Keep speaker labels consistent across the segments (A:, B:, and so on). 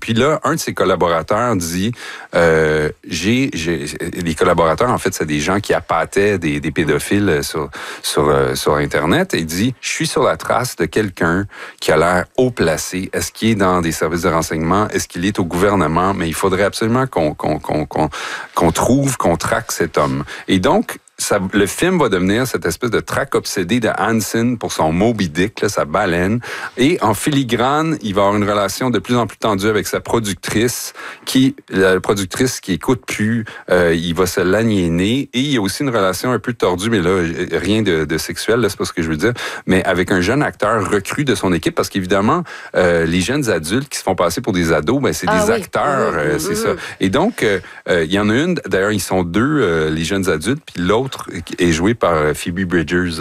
A: puis là, un de ses collaborateurs dit, les collaborateurs, en fait, c'est des gens qui appâtaient des pédophiles sur Internet, et il dit, je suis sur la trace de quelqu'un qui a l'air haut placé. Est-ce qu'il est dans des services de renseignement? Est-ce qu'il est au gouvernement? Mais il faudrait absolument qu'on traque cet homme. Et donc, le film va devenir cette espèce de traque obsédée de Hansen pour son Moby Dick, là, sa baleine. Et en filigrane, il va avoir une relation de plus en plus tendue avec sa productrice, la productrice qui écoute plus, il va se l'aliéner. Et il y a aussi une relation un peu tordue, mais là, rien de sexuel, là, c'est pas ce que je veux dire, mais avec un jeune acteur recru de son équipe, parce qu'évidemment, les jeunes adultes qui se font passer pour des ados, ben, c'est des acteurs, c'est ça. Et donc, il y en a une, d'ailleurs, ils sont deux, les jeunes adultes, puis l'autre est joué par Phoebe Bridgers,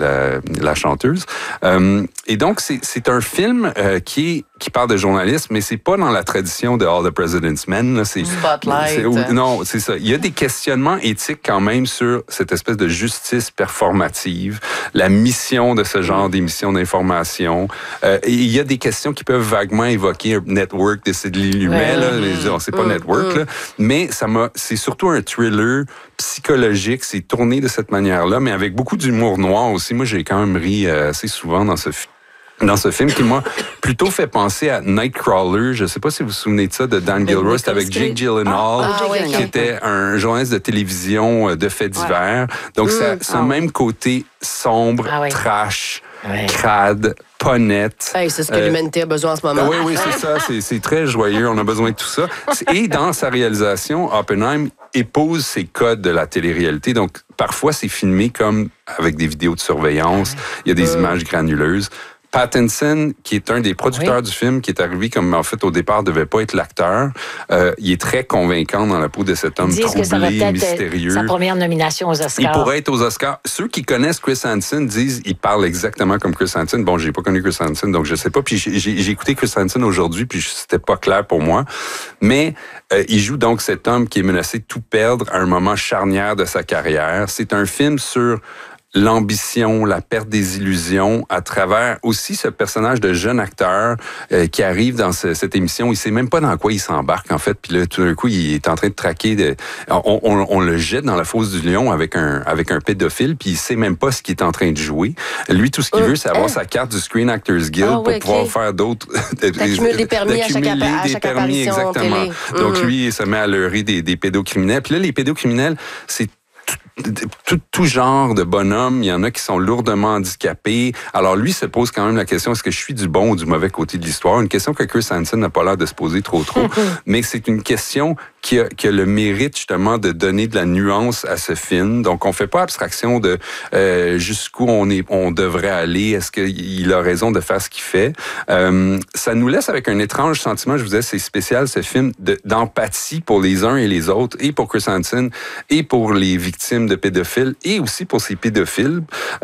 A: la chanteuse. Et donc, c'est un film qui parle de journalisme, mais c'est pas dans la tradition de All the President's Men. Là,
B: Spotlight.
A: Non, c'est ça. Il y a des questionnements éthiques quand même sur cette espèce de justice performative, la mission de ce genre d'émission d'information. Et il y a des questions qui peuvent vaguement évoquer un network de Sidney Lumet. C'est pas network, là, mais c'est surtout un thriller psychologique. C'est tourné de cette manière-là, mais avec beaucoup d'humour noir aussi. Moi, j'ai quand même ri assez souvent dans ce film qui m'a plutôt fait penser à Nightcrawler. Je ne sais pas si vous vous souvenez de ça, de Dan Gilroy. C'était avec Jake Gyllenhaal, qui était un journaliste de télévision de faits divers. Donc, ça a même côté sombre, trash, crade, pas net.
C: C'est ce que l'humanité a besoin en ce moment.
A: Oui, c'est ça. C'est très joyeux. On a besoin de tout ça. Et dans sa réalisation, Oppenheim épouse ces codes de la télé-réalité. Donc, parfois, c'est filmé comme avec des vidéos de surveillance. Il y a des images granuleuses. Pattinson, qui est un des producteurs du film, qui est arrivé comme, en fait, au départ, devait pas être l'acteur. Il est très convaincant dans la peau de cet homme troublé, mystérieux.
D: Sa première nomination aux Oscars.
A: Il pourrait être aux Oscars. Ceux qui connaissent Chris Hansen disent il parle exactement comme Chris Hansen. Bon, j'ai pas connu Chris Hansen, donc je sais pas. Puis j'ai écouté Chris Hansen aujourd'hui, puis c'était pas clair pour moi. Mais il joue donc cet homme qui est menacé de tout perdre à un moment charnière de sa carrière. C'est un film sur l'ambition, la perte des illusions, à travers aussi ce personnage de jeune acteur qui arrive dans cette émission. Il sait même pas dans quoi il s'embarque, en fait. Puis là, tout d'un coup, il est en train de traquer... On le jette dans la fosse du lion avec un pédophile, puis il sait même pas ce qu'il est en train de jouer. Lui, tout ce qu'il veut, c'est avoir sa carte du Screen Actors Guild pour pouvoir faire d'autres...
C: D'accumuler des permis à chaque apparition
A: exactement.
C: télé.
A: Donc, lui, il se met à leurrer des pédocriminels. Puis là, les pédocriminels, c'est tout genre de bonhommes. Il y en a qui sont lourdement handicapés. Alors lui se pose quand même la question, est-ce que je suis du bon ou du mauvais côté de l'histoire? Une question que Chris Hansen n'a pas l'air de se poser trop. Mais c'est une question qui a le mérite justement de donner de la nuance à ce film. Donc on fait pas abstraction de jusqu'où on devrait aller. Est-ce qu'il a raison de faire ce qu'il fait? Ça nous laisse avec un étrange sentiment. Je vous disais, c'est spécial ce film d'empathie pour les uns et les autres, et pour Chris Hansen, et pour les victimes de pédophiles, et aussi pour ces pédophiles.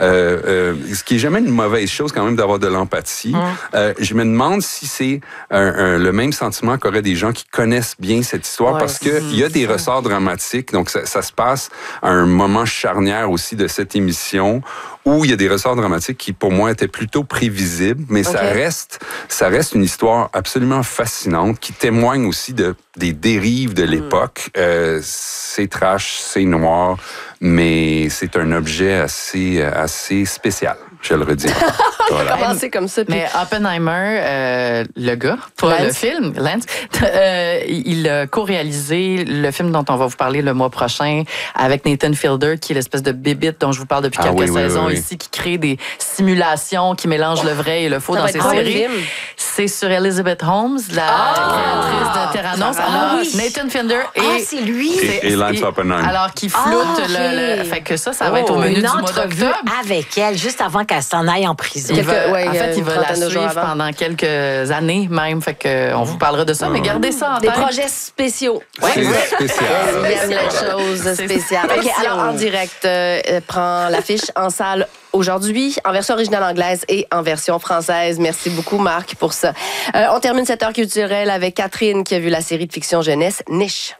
A: Ce qui est jamais une mauvaise chose quand même d'avoir de l'empathie. Je me demande si c'est le même sentiment qu'auraient des gens qui connaissent bien cette histoire, parce qu'il y a des ressorts dramatiques. Donc ça se passe à un moment charnière aussi de cette émission où il y a des ressorts dramatiques qui, pour moi, étaient plutôt prévisibles, mais ça reste une histoire absolument fascinante qui témoigne aussi des dérives de l'époque. C'est trash, c'est noir, mais c'est un objet assez spécial. Je le redis.
C: Voilà. Commencer comme ça.
B: Mais Oppenheimer, le gars, le film, Lance, il a co-réalisé le film dont on va vous parler le mois prochain avec Nathan Fielder, qui est l'espèce de bébite dont je vous parle depuis quelques saisons ici, qui crée des simulations qui mélangent le vrai et le faux dans ses séries. C'est sur Elizabeth Holmes, la créatrice de Theranos. Alors, Nathan Fielder
D: c'est lui.
A: Et Lance Oppenheimer.
B: Alors, qui floute fait que ça va être au menu du mois d'octobre.
D: Avec elle, juste avant qu'elle s'en aille en prison.
B: En fait, il va la suivre pendant quelques années même. Fait que on vous parlera de ça, mais gardez ça en tête.
C: Des projets spéciaux.
A: C'est spécial.
C: Il y a des choses spéciales. OK, alors en direct, prend l'affiche en salle aujourd'hui, en version originale anglaise et en version française. Merci beaucoup, Marc, pour ça. On termine cette heure culturelle avec Catherine, qui a vu la série de fiction jeunesse Niche.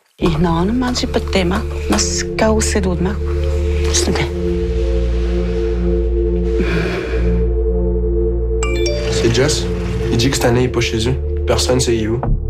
E: C'est Jess. Il dit que cette année, il n'est pas chez eux. Personne ne sait où.